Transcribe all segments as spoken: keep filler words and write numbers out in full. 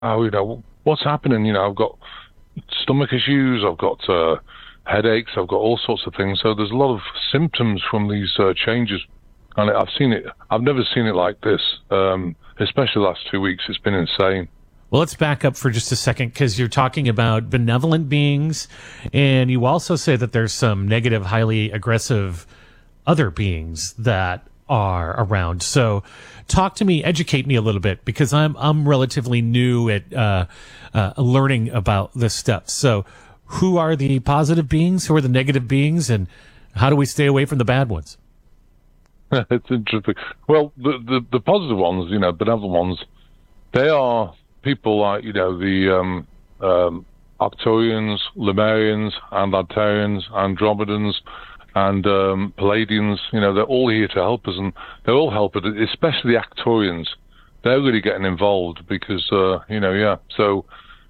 oh, you know, what's happening? You know, I've got stomach issues, I've got uh, headaches, I've got all sorts of things. So there's a lot of symptoms from these uh, changes, and I've seen it. I've never seen it like this, um, especially the last two weeks. It's been insane. Well, let's back up for just a second, because you're talking about benevolent beings, and you also say that there's some negative, highly aggressive other beings that are around. So talk to me, educate me a little bit, because I'm I'm relatively new at uh, uh, learning about this stuff. So who are the positive beings? Who are the negative beings? And how do we stay away from the bad ones? It's interesting. Well, the, the, the positive ones, you know, benevolent ones, they are people like, you know, the um, um, Arcturians, Lemurians, Antarctarians, Andromedans, and um, Palladians. You know, they're all here to help us, and they're all helpers, especially the Arcturians. They're really getting involved because, uh, you know, yeah. So,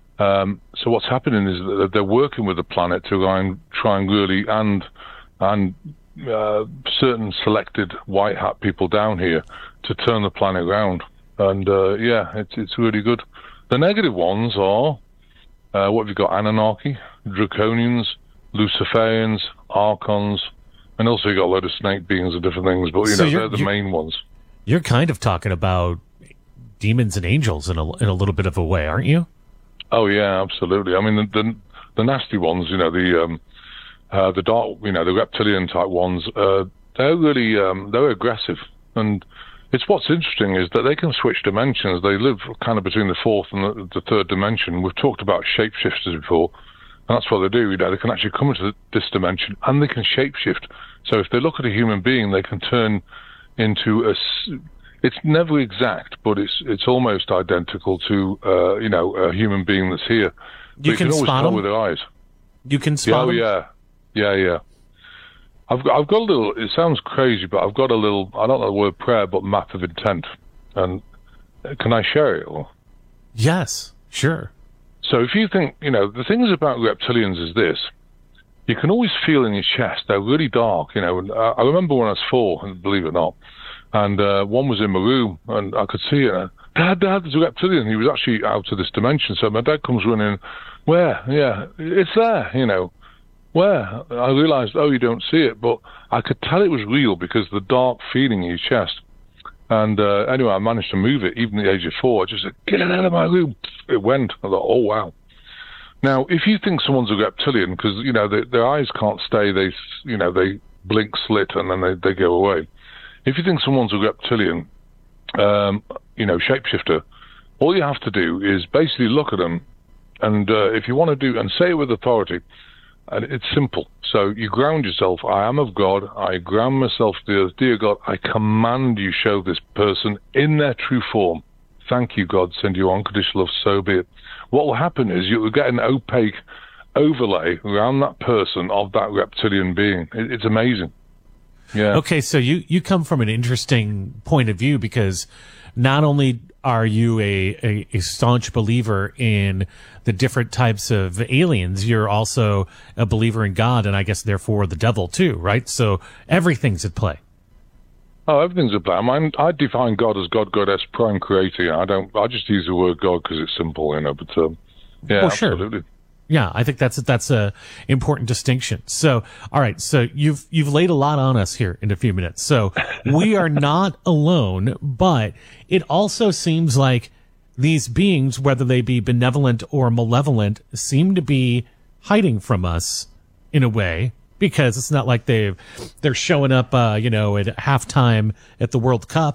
um, so what's happening is that they're working with the planet to try and, try and really, and and uh, certain selected white hat people down here to turn the planet around. And uh, yeah, it's it's really good. The negative ones are uh, what have you got? Anunnaki, Draconians, Luciferians, Archons, and also you got a load of snake beings and different things. But you So know, you're- they're the you're- main ones. You're kind of talking about demons and angels in a in a little bit of a way, aren't you? Oh yeah, absolutely. I mean, the the, the nasty ones, you know, the um, uh, the dark, you know, the reptilian type ones. Uh, they're really um, they're aggressive, and it's what's interesting is that they can switch dimensions. They live kind of between the fourth and the, the third dimension. We've talked about shapeshifters before, and that's what they do. You know, they can actually come into this dimension and they can shapeshift. So if they look at a human being, they can turn into a. It's never exact, but it's it's almost identical to uh, you know, a human being that's here. But You can always spot tell them? with their eyes. You can Yeah, spot oh them? yeah, yeah, yeah. I've got, I've got a little. It sounds crazy, but I've got a little. I don't know the word prayer, but map of intent. And uh, can I share it? Or? Yes, sure. So if you think, you know, the things about reptilians is this: you can always feel in your chest. They're really dark, you know. And uh, I remember when I was four, and believe it or not, and uh, one was in my room, and I could see it. And, Dad, Dad, there's a reptilian. He was actually out of this dimension. So my dad comes running. Where? Yeah, it's there, you know. Where? I realised, oh, you don't see it, but I could tell it was real because of the dark feeling in your chest. And uh, anyway, I managed to move it, even at the age of four. I just said, get it out of my room. It went. I thought, oh, wow. Now, if you think someone's a reptilian, because, you know, they, their eyes can't stay, they, you know, they blink slit and then they, they go away. If you think someone's a reptilian, um, you know, shapeshifter, all you have to do is basically look at them, and uh, if you want to do, and say it with authority, and it's simple. So you ground yourself. I am of God. I ground myself to the earth. Dear God, I command you show this person in their true form. Thank you, God. Send you unconditional love. So be it. What will happen is you will get an opaque overlay around that person of that reptilian being. It, it's amazing. Yeah. Okay, so you, you come from an interesting point of view, because not only are you a, a, a staunch believer in the different types of aliens, you're also a believer in God, and I guess therefore the devil too, right? So everything's at play. Oh, everything's a plan. I, mean, I define God as God, Goddess, Prime Creator. I don't. I just use the word God because it's simple, you know. But um, yeah, Well, sure. absolutely. Yeah, I think that's that's a important distinction. So, all right, so you've you've laid a lot on us here in a few minutes. So we are not alone, but it also seems like these beings, whether they be benevolent or malevolent, seem to be hiding from us in a way, because it's not like they they're showing up, uh, you know, at halftime at the World Cup.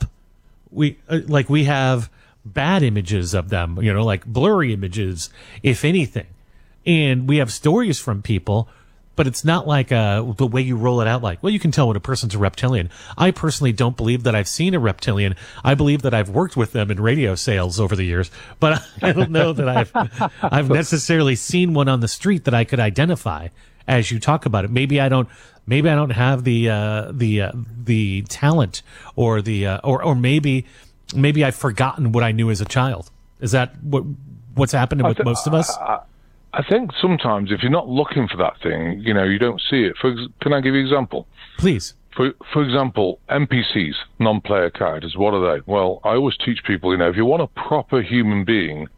We uh, like we have bad images of them, you know, like blurry images, if anything. And we have stories from people, but it's not like uh, the way you roll it out. Like, well, you can tell when a person's a reptilian. I personally don't believe that I've seen a reptilian. I believe that I've worked with them in radio sales over the years, but I don't know that I've I've necessarily seen one on the street that I could identify as you talk about it. Maybe I don't. Maybe I don't have the uh, the uh, the talent, or the uh, or or maybe maybe I've forgotten what I knew as a child. Is that what what's happening with th- most of us? I, I think sometimes if you're not looking for that thing, you know, you don't see it. For ex- can I give you an example? Please. For for example, N P Cs, non-player characters. What are they? Well, I always teach people, you know, if you want a proper human being,